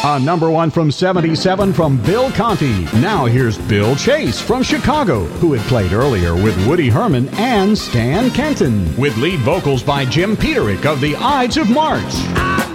A number one from 77 from Bill Conti. Now here's Bill Chase from Chicago, who had played earlier with Woody Herman and Stan Kenton, with lead vocals by Jim Peterick of the Ides of March.